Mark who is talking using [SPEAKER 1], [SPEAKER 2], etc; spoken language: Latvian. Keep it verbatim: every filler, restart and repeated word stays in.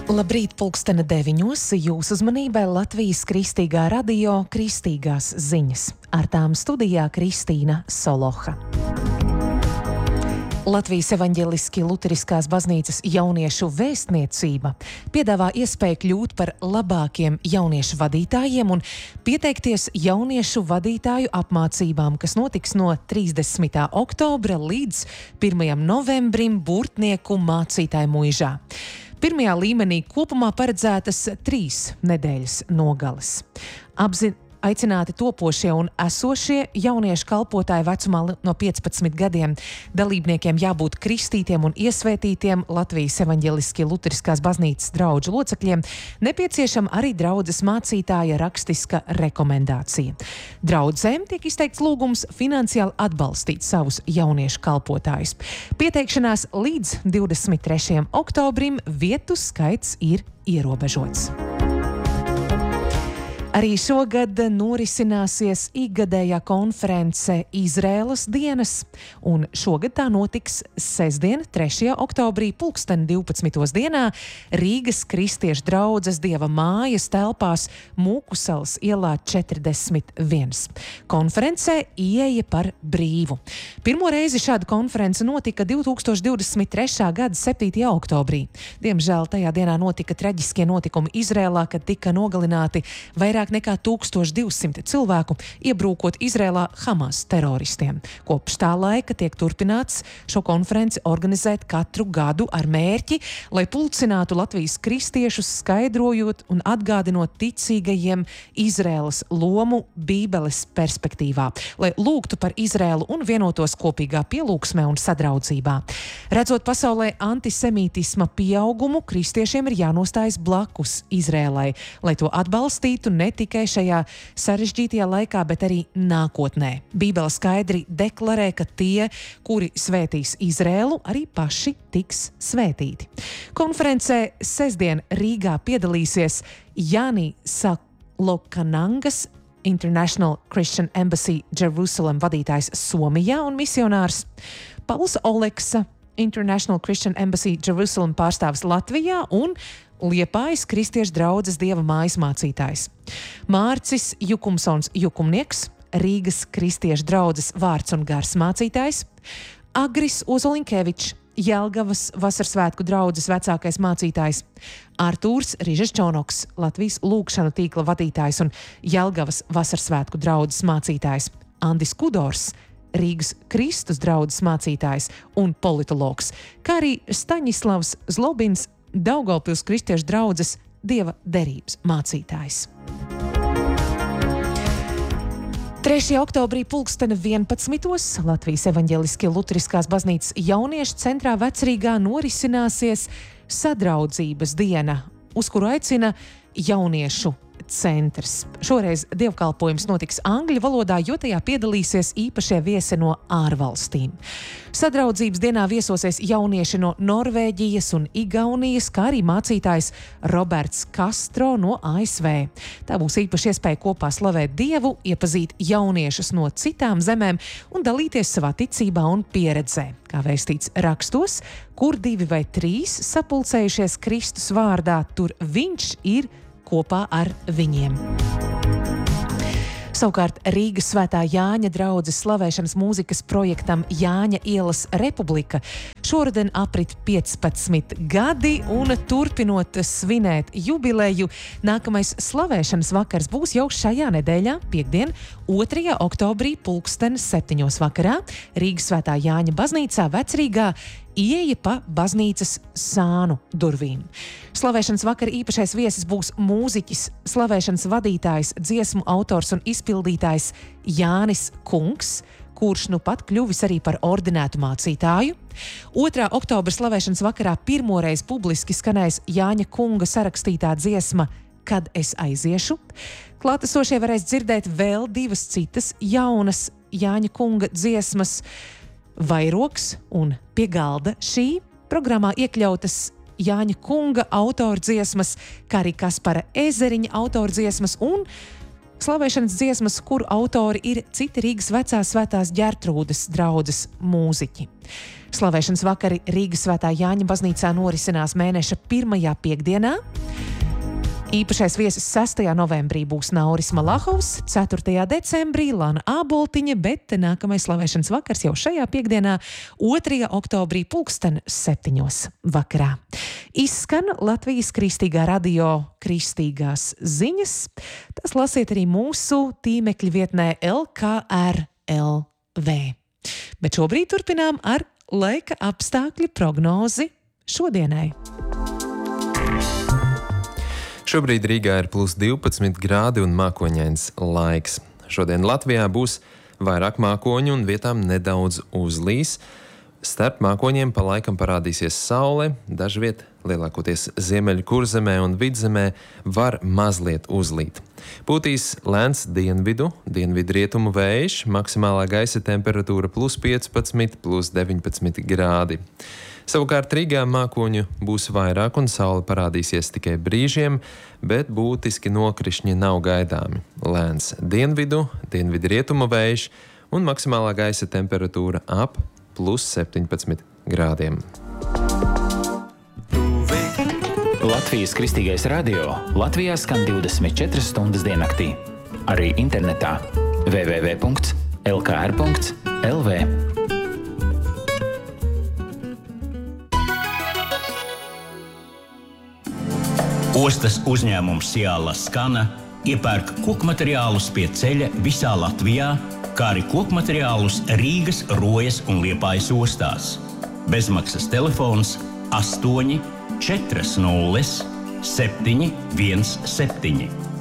[SPEAKER 1] Labrīt, pulkstena deviņos, jūsu uzmanībai Latvijas Kristīgā radio Kristīgās ziņas. Ar tām studijā Kristīna Soloha. Latvijas evaņģeliski luteriskās baznīcas jauniešu vēstniecība piedāvā iespēju kļūt par labākiem jauniešu vadītājiem un pieteikties jauniešu vadītāju apmācībām, kas notiks no trīsdesmitā oktobra līdz pirmajam novembrim Burtnieku mācītāju muižā. Pirmajā līmenī kopumā paredzētas trīs nedēļas nogales. Apzin Aicināti topošie un esošie jauniešu kalpotāji vecumā no piecpadsmit gadiem. Dalībniekiem jābūt kristītiem un iesvētītiem Latvijas evaņģeliski luteriskās baznīcas draudžu locekļiem. Nepieciešama arī draudzes mācītāja rakstiska rekomendācija. Draudzēm tiek izteikts lūgums finansiāli atbalstīt savus jauniešu kalpotājus. Pieteikšanās līdz divdesmit trešajam oktobrim vietu skaits ir ierobežots. Arī šogad norisināsies ikgadējā konference Izraēlas dienas, un šogad tā notiks sestdien, trešajā oktobrī, pulksten divpadsmitos dienā Rīgas kristiešu draudzes Dieva mājas telpās Mūkusalas ielā četrdesmit viens. Konferencē ieeja par brīvu. Pirmo reizi šāda konference notika divtūkstoš divdesmit trešā gada septītajā oktobrī. Diemžēl tajā dienā notika traģiskie notikumi Izrēlā, kad tika nogalināti vairāk nekā tūkstoš divsimt cilvēku, iebrūkot Izrēlā Hamas teroristiem. Kopš tā laika tiek turpināts šo konferenci organizēt katru gadu ar mērķi, lai pulcinātu Latvijas kristiešus, skaidrojot un atgādinot ticīgajiem Izrēlas lomu Bībeles perspektīvā, lai lūgtu par Izrēlu un vienotos kopīgā pielūgsmē un sadraudzībā. Redzot pasaulē antisemītisma pieaugumu, kristiešiem ir jānostājas blakus Izrēlai, lai to atbalstītu ne tikai šajā sarežģītajā laikā, bet arī nākotnē. Bībele skaidri deklarē, ka tie, kuri svētīs Izrēlu, arī paši tiks svētīti. Konferencē sestdien Rīgā piedalīsies Jāni Salokanangas, International Christian Embassy Jerusalem vadītājs Somijā un misionārs, Pauls Oleksa, International Christian Embassy Jerusalem pārstāvis Latvijā un Liepājas kristiešu draudzes Dieva mājas mācītājs. Mārcis Jukumsons Jukumnieks, Rīgas kristiešu draudzes vārds un gars mācītājs. Agris Ozoliņkevičs, Jelgavas vasarsvētku draudzes vecākais mācītājs. Artūrs Rižeščonoks, Latvijas lūgšanu tīkla vadītājs un Jelgavas vasarsvētku draudzes mācītājs. Andis Kudors, Rīgas Kristus draudzes mācītājs un politologs, kā arī Staņislavs Zlobins, Daugavpils kristiešu draudzes Dieva derības mācītājs. trešajā oktobrī pulkstena vienpadsmitos Latvijas evaņģeliski luteriskās baznīcas jauniešu centrā Vecrīgā norisināsies sadraudzības diena, uz kuru aicina jauniešu centrs. Šoreiz dievkalpojums notiks angļu valodā, jo tajā piedalīsies īpašie viesi no ārvalstīm. Sadraudzības dienā viesosies jaunieši no Norvēģijas un Igaunijas, kā arī mācītājs Roberts Castro no A S V. Tā būs īpaši iespēja kopā slavēt Dievu, iepazīt jauniešus no citām zemēm un dalīties savā ticībā un pieredzē. Kā vēstīts rakstos, kur divi vai trīs sapulcējušies Kristus vārdā, tur viņš ir kopā ar viņiem. Savukārt Rīgas Svētā Jāņa draudzes slavēšanas mūzikas projektam Jāņa ielas Republika šoruden aprit piecpadsmit gadi un turpinot svinēt jubileju, nākamais slavēšanas vakars būs jau šajā nedēļā, piektdien, otrajā oktobrī pulksten septiņos vakarā Rīgas Svētā Jāņa baznīcā Vecrīgā, ieeja pa baznīcas sānu durvīm. Slavēšanas vakara īpašais viesis būs mūziķis, slavēšanas vadītājs, dziesmu autors un izpildītājs Jānis Kungs, kurš nu pat kļuvis arī par ordinētu mācītāju. otrā oktobra slavēšanas vakarā pirmoreiz publiski skanēs Jāņa Kunga sarakstītā dziesma Kad es aiziešu. Klātesošie varēs dzirdēt vēl divas citas jaunas Jāņa Kunga dziesmas, Vairoks un Pie galda. Šī programmā iekļautas Jāņa Kunga autora dziesmas, kā arī Kaspara Ezeriņa autora dziesmas un slavēšanas dziesmas, kuru autori ir citi Rīgas vecās svētās Ģertrūdes draudzes mūziķi. Slavēšanas vakari Rīgas Svētā Jāņa baznīcā norisinās mēneša pirmajā piekdienā. Īpašais viesis sestajā novembrī būs Nauris Malahovs, ceturtajā decembrī Lana Āboltiņa, bet nākamais slavēšanas vakars jau šajā piekdienā, otrajā oktobrī pulksten septiņos vakarā. Izskan Latvijas Kristīgā radio kristīgās ziņas. Tas lasiet arī mūsu tīmekļa vietnē L K R L V. Bet šobrīd turpinām ar laika apstākļu prognozi šodienai.
[SPEAKER 2] Šobrīd Rīgā ir plus divpadsmit grādi un mākoņains laiks. Šodien Latvijā būs vairāk mākoņu un vietām nedaudz uzlīs. Starp mākoņiem pa laikam parādīsies saule, dažviet lielākoties Ziemeļu Kurzemē un Vidzemē var mazliet uzlīt. Pūtīs lēns dienvidu, dienvidu rietumu vējš, maksimālā gaisa temperatūra plus piecpadsmit, plus deviņpadsmit grādi. Savukārt Rīgā mākoņu būs vairāk un saule parādīsies tikai brīžiem, bet būtiski nokrišņi nav gaidāmi. Lēns dienvidu, dienvidu rietumu vējš un maksimālā gaisa temperatūra ap plus septiņpadsmit grādiem.
[SPEAKER 3] Latvijas Kristīgais radio Latvijā skan divdesmit četras stundas diennaktī. Arī internetā w w w punkts l k r punkts l v.
[SPEAKER 4] Ostas uzņēmums Ciala Skana iepērk kokmateriālus pie ceļa visā Latvijā, kā arī kokmateriālus Rīgas, Rojas un Liepājas ostās. Bezmaksas telefons astoņi četri nulle septiņi viens septiņi.